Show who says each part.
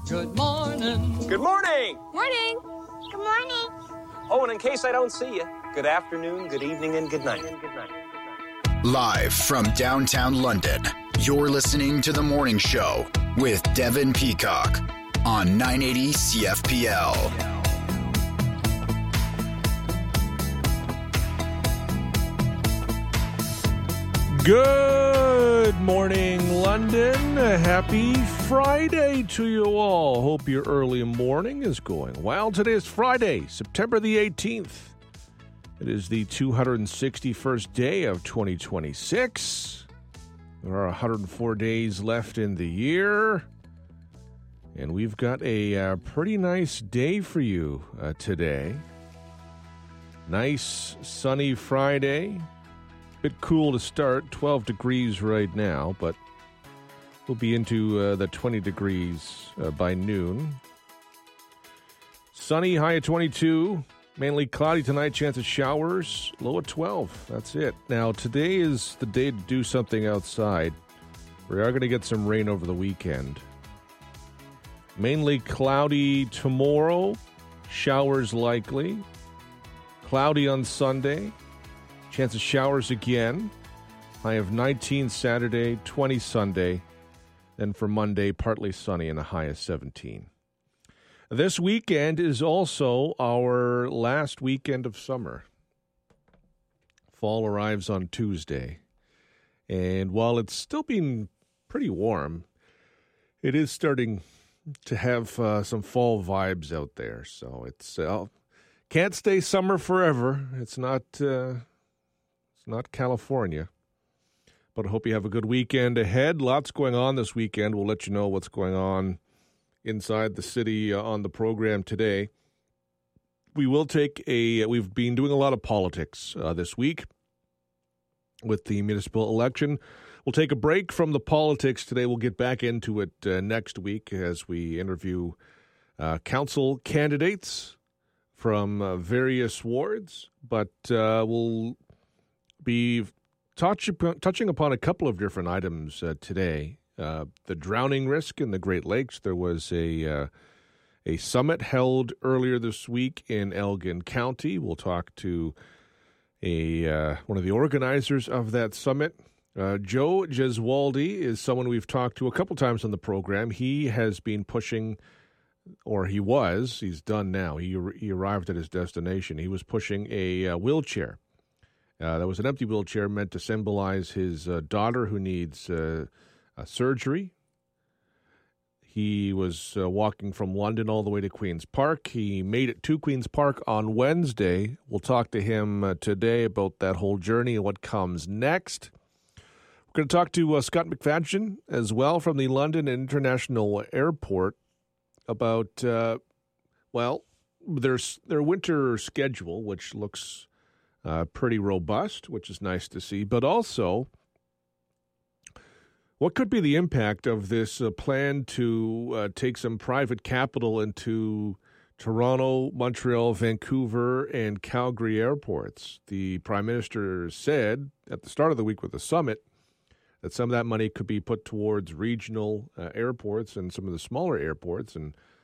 Speaker 1: Good morning.
Speaker 2: Good morning.
Speaker 3: Morning.
Speaker 4: Good morning.
Speaker 2: Oh, and in case I don't see you, good afternoon, good evening, and good night.
Speaker 5: Live from downtown London, you're listening to The Morning Show with Devin Peacock on 980 CFPL.
Speaker 6: Good morning, London. Happy Friday to you all. Hope your early morning is going well. Today is Friday, September the 18th. It is the 261st day of 2026. There are 104 days left in the year. And we've got a pretty nice day for you today. Nice sunny Friday. Bit cool to start, 12 degrees right now, but we'll be into the 20 degrees by noon. Sunny, high at 22. Mainly cloudy tonight, chance of showers, low at 12. That's it. Now, today is the day to do something outside. We are going to get some rain over the weekend. Mainly cloudy tomorrow, showers likely. Cloudy on Sunday. Chance of showers again. High of 19 Saturday, 20 Sunday. Then for Monday, partly sunny and a high of 17. This weekend is also our last weekend of summer. Fall arrives on Tuesday. And while it's still been pretty warm, it is starting to have some fall vibes out there. So it's can't stay summer forever. It's not California, but I hope you have a good weekend ahead. Lots going on this weekend. We'll let you know what's going on inside the city on the program today. We've been doing a lot of politics this week with the municipal election. We'll take a break from the politics today. We'll get back into it next week as we interview council candidates from various wards, but we'll be touching upon a couple of different items today. The drowning risk in the Great Lakes. There was a summit held earlier this week in Elgin County. We'll talk to one of the organizers of that summit. Joe Gesualdi is someone we've talked to a couple times on the program. He has been pushing, or he's done now. He arrived at his destination. He was pushing a wheelchair. That was an empty wheelchair meant to symbolize his daughter who needs surgery. He was walking from London all the way to Queen's Park. He made it to Queen's Park on Wednesday. We'll talk to him today about that whole journey and what comes next. We're going to talk to Scott McFadgen as well from the London International Airport about, their winter schedule, which looks pretty robust, which is nice to see, but also what could be the impact of this plan to take some private capital into Toronto, Montreal, Vancouver, and Calgary airports. The Prime Minister said at the start of the week with the summit that some of that money could be put towards regional airports and some of the smaller airports, and